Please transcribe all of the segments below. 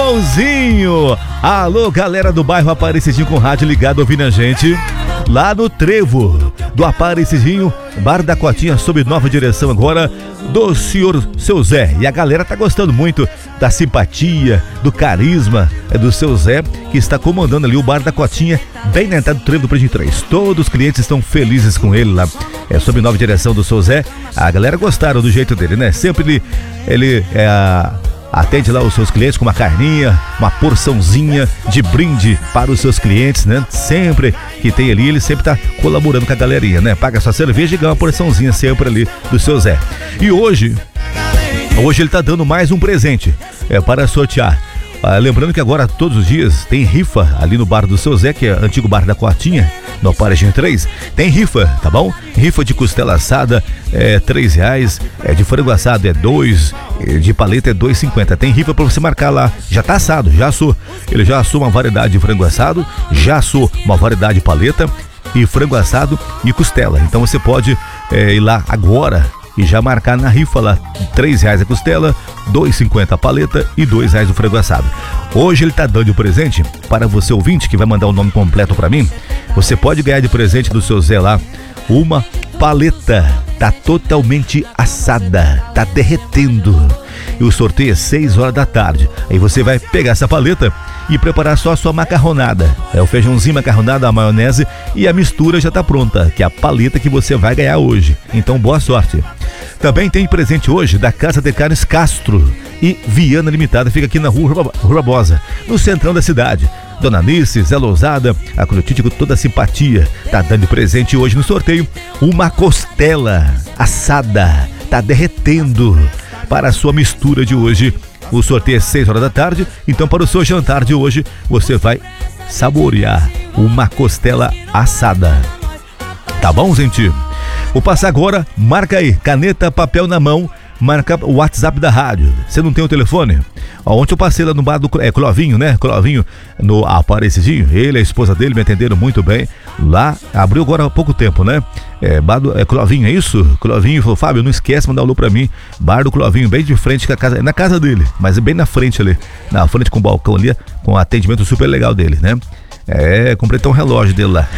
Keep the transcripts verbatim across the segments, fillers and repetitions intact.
Joãozinho. Alô, galera do bairro Aparecidinho com rádio ligado ouvindo a gente. Lá no Trevo do Aparecidinho, Bar da Cotinha, sob nova direção agora do senhor Seu Zé. E a galera tá gostando muito da simpatia, do carisma é do Seu Zé, que está comandando ali o Bar da Cotinha, bem na entrada do Trevo do Prédio três. Todos os clientes estão felizes com ele lá. É sob nova direção do Seu Zé. A galera gostaram do jeito dele, né? Sempre ele, ele é a... atende lá os seus clientes com uma carninha, uma porçãozinha de brinde para os seus clientes, né? Sempre que tem ali, ele sempre tá colaborando com a galerinha, né? Paga sua cerveja e ganha uma porçãozinha sempre ali do Seu Zé. E hoje, hoje ele tá dando mais um presente é, para sortear. Ah, lembrando que agora, todos os dias, tem rifa ali no bar do Seu Zé, que é o antigo bar da Cotinha, no Aparecidinho três. Tem rifa, tá bom? Rifa de costela assada é três reais, é, de frango assado é dois, é, de paleta é dois e cinquenta. Tem rifa pra você marcar lá. Já tá assado, já assou. Ele já assou uma variedade de frango assado, já assou uma variedade de paleta e frango assado e costela. Então você pode é, ir lá agora e já marcar na rifa lá, três reais a costela, dois e cinquenta a paleta e dois reais o frango assado. Hoje ele tá dando de presente para você ouvinte que vai mandar o nome completo para mim. Você pode ganhar de presente do Seu Zé lá uma paleta, tá totalmente assada, tá derretendo. E o sorteio é seis horas da tarde. Aí você vai pegar essa paleta e preparar só a sua macarronada. É o feijãozinho, macarronada, a maionese e a mistura já tá pronta, que é a paleta que você vai ganhar hoje. Então boa sorte. Também tem presente hoje da Casa de Carnes Castro e Viana Limitada, fica aqui na rua Rua Barbosa, no centrão da cidade. Dona Anice, Zé Lousada, a Crotite com toda a simpatia, tá dando de presente hoje no sorteio uma costela assada, tá derretendo para a sua mistura de hoje. O sorteio é seis horas da tarde, então para o seu jantar de hoje você vai saborear uma costela assada. Tá bom, gente? Vou passar agora, marca aí, caneta, papel na mão, marca o WhatsApp da rádio. Você não tem o telefone? Ó, ontem eu passei lá no bar do é, Clovinho, né? Clovinho no Aparecidinho. Ele e a esposa dele me atenderam muito bem. Lá, abriu agora há pouco tempo, né? É, bar do é, Clovinho, é isso? Clovinho falou, Fábio, não esquece, mandar um alô pra mim. Bar do Clovinho, bem de frente com a casa, na casa dele, mas bem na frente ali. Na frente com o balcão ali, com um atendimento super legal dele, né? É, comprei até um relógio dele lá.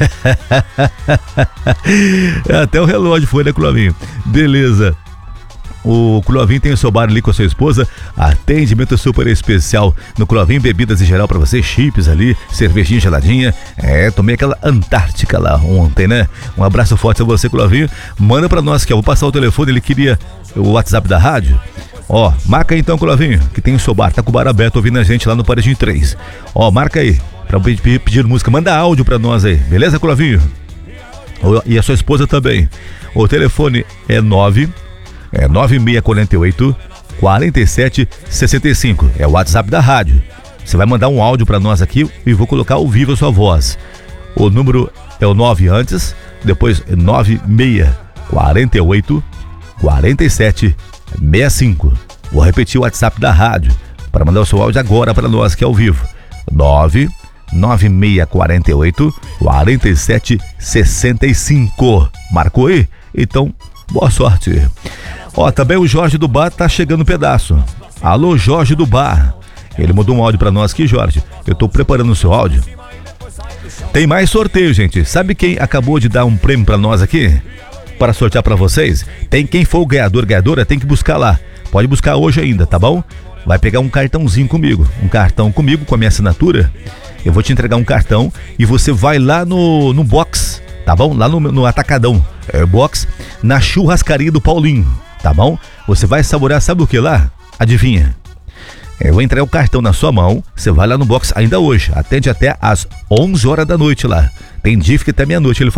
Até o relógio foi, né, Clovinho? Beleza. O Clovinho tem o seu bar ali com a sua esposa. Atendimento super especial no Clovinho, bebidas em geral pra você, chips ali, cervejinha geladinha. É, tomei aquela Antártica lá ontem, né? Um abraço forte a você, Clovinho. Manda pra nós que eu vou passar o telefone, ele queria o WhatsApp da rádio. Ó, marca aí então, Clovinho, que tem o seu bar, tá com o bar aberto ouvindo a gente lá no Aparecidinho três. Ó, marca aí, pra pedir, pedir música, manda áudio pra nós aí, beleza, Clovinho? E a sua esposa também. O telefone é nove É nove seis quatro oito, quatro sete seis cinco. É o WhatsApp da rádio. Você vai mandar um áudio pra nós aqui e vou colocar ao vivo a sua voz. O número é o nove antes, depois nove seis quatro oito, quatro sete seis cinco. Vou repetir o WhatsApp da rádio para mandar o seu áudio agora para nós que é ao vivo. nove nove seis quatro oito, quatro sete seis cinco. Marcou aí? Então, boa sorte. Ó, também o Jorge do Bar tá chegando um pedaço. Alô, Jorge do Bar. Ele mandou um áudio pra nós aqui, Jorge. Eu tô preparando o seu áudio. Tem mais sorteio, gente. Sabe quem acabou de dar um prêmio pra nós aqui? Para sortear pra vocês? Tem quem for o ganhador, ganhadora, tem que buscar lá. Pode buscar hoje ainda, tá bom? Vai pegar um cartãozinho comigo. Um cartão comigo, com a minha assinatura. Eu vou te entregar um cartão e você vai lá no, no box, tá bom? Lá no, no Atacadão. É, box, na churrascaria do Paulinho. Tá bom? Você vai saborear, sabe o que lá? Adivinha? Eu vou entregar o cartão na sua mão, você vai lá no box ainda hoje, atende até às onze horas da noite lá. Tem dia que até meia-noite ele